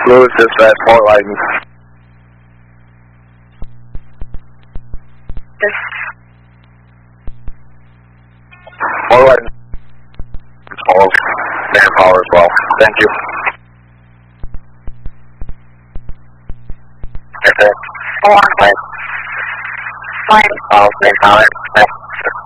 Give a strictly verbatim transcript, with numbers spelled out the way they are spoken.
Lewis dispatch, more lightning. More lightning. All manpower as well. Thank you. Okay. Hold on, please. Fine. Oh, manpower.